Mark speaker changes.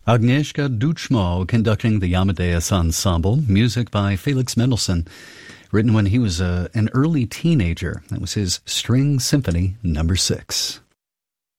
Speaker 1: Agnieszka Duchmo conducting the Amadeus Ensemble, music by Felix Mendelssohn, written when he was an early teenager. That was his String Symphony No. 6.